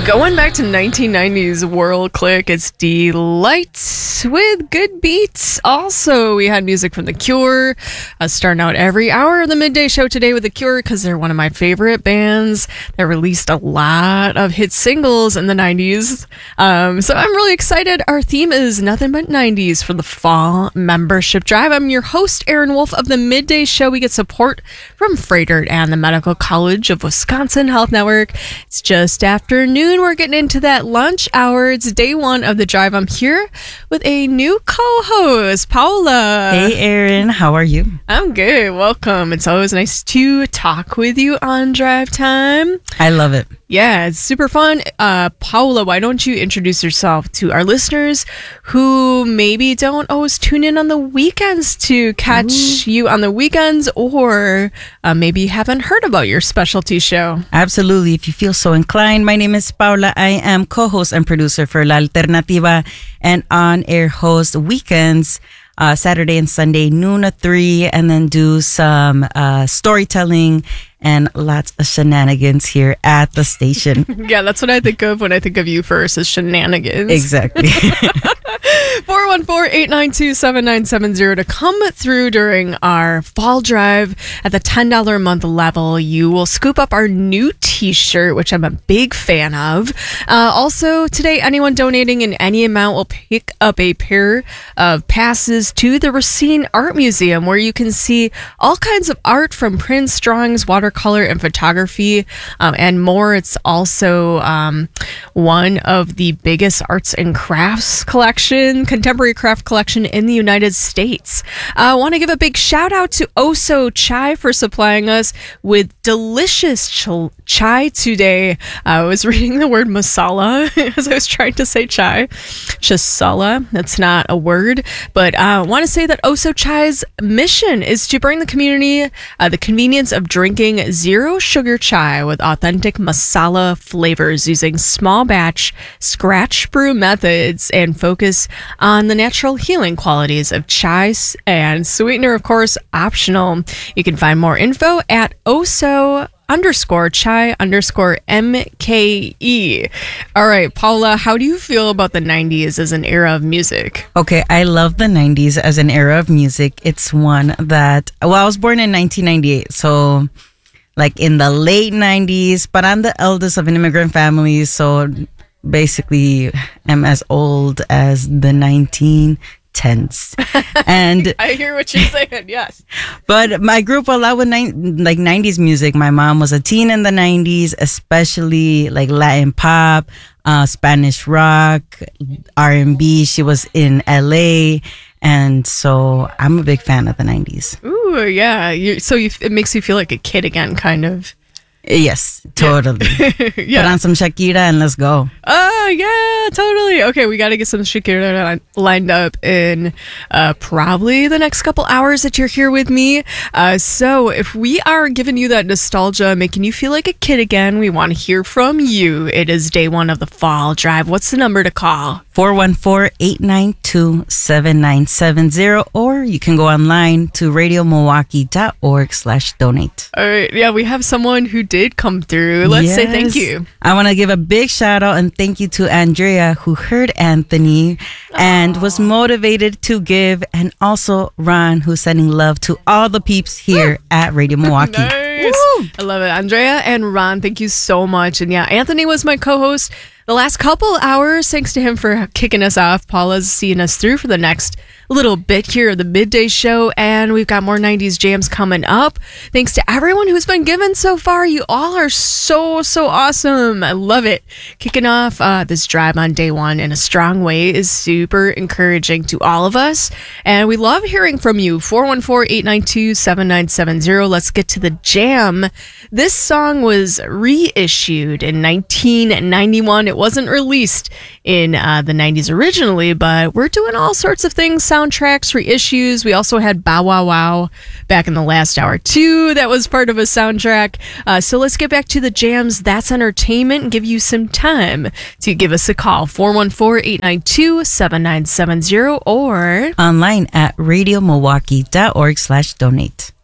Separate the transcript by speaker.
Speaker 1: Going back to 1990s World Click, it's Delights with good beats. Also, we had music from The Cure, starting out every hour of the midday show today with The Cure because they're one of my favorite bands that released a lot of hit singles in the 90s. So I'm really excited. Our theme is nothing but 90s for the fall membership drive. I'm your host, Aaron Wolf of the midday show. We get support from Froedtert and the Medical College of Wisconsin Health Network. It's just after noon. We're getting into that lunch hour. It's day one of the drive. I'm here with a new co-host, Paula.
Speaker 2: Hey, Aaron. How are you?
Speaker 1: I'm good. Welcome. It's always nice to talk with you on Drive Time.
Speaker 2: I love it.
Speaker 1: Yeah, it's super fun. Paula, why don't you introduce yourself to our listeners who maybe don't always tune in on the weekends to catch you on the weekends, or maybe haven't heard about your specialty show?
Speaker 2: Absolutely. If you feel so inclined, my name is Paula. I am co-host and producer for La Alternativa and on-air host weekends, Saturday and Sunday, noon to 3, and then do some storytelling and lots of shenanigans here at the station.
Speaker 1: Yeah, that's what I think of when I think of you first, is shenanigans.
Speaker 2: Exactly.
Speaker 1: 414-892-7970 to come through during our fall drive at the $10 a month level. You will scoop up our new t-shirt, which I'm a big fan of. Also, today, anyone donating in any amount will pick up a pair of passes to the Racine Art Museum, where you can see all kinds of art from prints, drawings, watercolor, and photography, and more. It's also one of the biggest arts and crafts contemporary craft collection in the United States. I want to give a big shout out to Oso Chai for supplying us with delicious chai today. I was reading the word masala as I was trying to say chai. Chisala, that's not a word, but I want to say that Oso Chai's mission is to bring the community the convenience of drinking zero sugar chai with authentic masala flavors using small batch scratch brew methods and focus on the natural healing qualities of chai, and sweetener, of course, optional. You can find more info at oso_chai_MKE. All right, Paula, how do you feel about the 90s as an era of music?
Speaker 2: Okay, I love the 90s as an era of music. It's one that, I was born in 1998, so like in the late 90s, but I'm the eldest of an immigrant family, so basically I'm as old as the 1910s. And
Speaker 1: I hear what you're saying, yes.
Speaker 2: But I grew up a lot with 90s music. My mom was a teen in the 90s, especially like Latin pop, Spanish rock, R&B. She was in LA. And so I'm a big fan of the 90s.
Speaker 1: Ooh, yeah. It makes you feel like a kid again, kind of.
Speaker 2: Yes, totally.
Speaker 1: Yeah.
Speaker 2: Put on some Shakira and let's go.
Speaker 1: Oh, yeah, totally. Okay, we got to get some Shakira lined up in probably the next couple hours that you're here with me. So if we are giving you that nostalgia, making you feel like a kid again, we want to hear from you. It is day one of the fall drive. What's the number to call?
Speaker 2: 414-892-7970, or you can go online to radiomilwaukee.org/donate.
Speaker 1: All right. Yeah, we have someone who did come through. Let's say thank you.
Speaker 2: I want to give a big shout out and thank you to Andrea, who heard Anthony and was motivated to give, and also Ron, who's sending love to all the peeps here at Radio Milwaukee.
Speaker 1: Nice. I love it. Andrea and Ron, thank you so much. And yeah, Anthony was my co-host the last couple hours. Thanks to him for kicking us off. Paula's seeing us through for the next little bit here of the midday show, and we've got more 90s jams coming up. Thanks to everyone who's been given so far. You all are so awesome. I love it. Kicking off this drive on day one in a strong way is super encouraging to all of us, and we love hearing from you. 414-892-7970. Let's get to the jam. This song was reissued in 1991. It wasn't released in the 90s originally, but we're doing all sorts of things, soundtracks, reissues. We also had Bow Wow Wow back in the last hour too. That was part of a soundtrack. So let's get back to the jams. That's entertainment, and give you some time to give us a call. 414-892-7970 or
Speaker 2: online at radiomilwaukee.org/donate.